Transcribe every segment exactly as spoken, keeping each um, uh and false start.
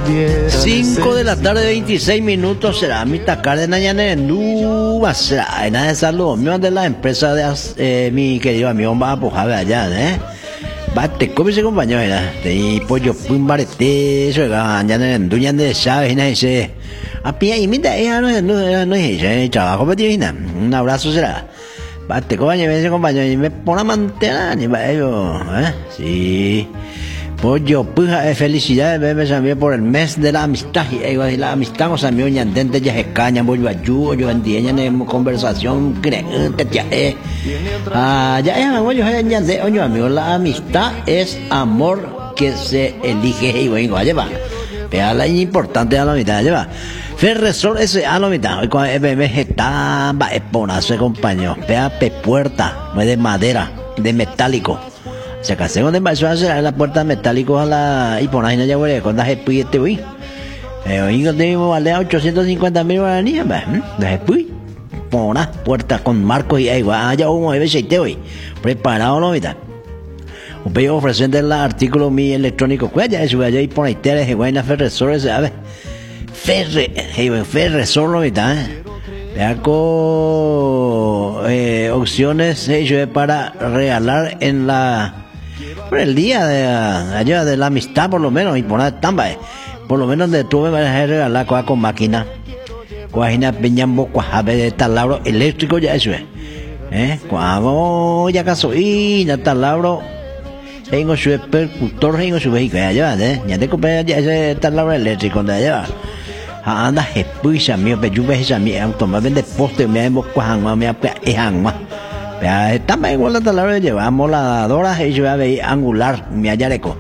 cinco de la tarde, veintiséis minutos, será mi tacar de Nayané, no será nada de saludos mío de la empresa de eh, mi querido amigo va a pujar allá, ¿eh? Bate, ¿cómo se compañero era? Y pollo pum barete, eso era, ya no duñan de Chávez, y ese. A pie y mira, ella no es, no es, trabajo, un abrazo será. Bate, compañero, ese compañero, y me pone a mantener, ni para ello, ¿eh? Sí. Pollo, pues, felicidades, bebé, también por el mes de la amistad. Y la amistad, o sea, mi oña, dente ya se caña, pollo, ayudo, yo entiendo, en conversación, creyente, ya, eh. Ah, ya, ya, pollo, ya, de, oye, amigo, la amistad es amor que se elige, y bueno, lleva. Vea la importante a la mitad, lleva. Ferresol ese a la mitad, hoy con el bebé está, va, esponazo, compañero. Vea, pe puerta, no es de madera, de metálico. Se casé con el vaso a cerrar la puerta metálica a la y poner ahí ya voy a contar el puy este hoy. Eh, hoy no tenemos vale ochocientos cincuenta mil guaraníes, ¿verdad? De puy. Poner puerta con marcos y ahí va, ya uno debe ser hoy. Preparado lo mitad. Un pedido ofreciendo el artículo mi electrónico, pues ya eso allá y pone tele, güey, la Ferresol, ¿sabes? Ferre, hey, Ferresol lo mitad, ¿eh? Vea con eh, opciones eh, para regalar en la por el día de allá de la amistad por lo menos y poner tamba eh. Por lo menos de tú me vas a regalar con, con máquina máquina peñambo cuajabe de taladro eléctrico ya eso es eh cuando ya caso y ya taladro tengo su percutor tengo su vehículo allá eh ya te compré ya ese taladro eléctrico de allá anda espuisa mío pero yo ves esa mi automóvil de poste me hemos cuajado me ha ejangma estamos igual la taladro llevamos moladora y yo veía angular mi ayareco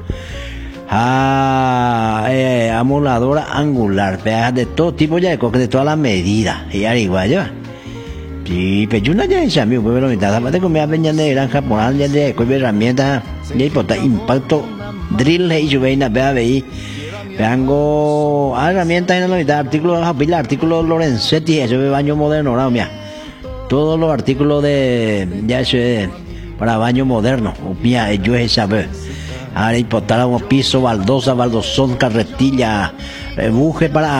ah eh, amoladora angular vea de todo tipo ya de todas las medidas y igual ya sí pero yo no ya esa mío pues lo mitad aparte que me ha venido de granja por ya de con herramientas y importa impacto drill y yo veía vea veí vengo a herramientas en la mitad artículos pila artículos Lorenzetti eso de baño moderno ahora mira todos los artículos de ya eso es para baño moderno mira yo es saber ahora importar un piso baldosa baldosón carretilla buje para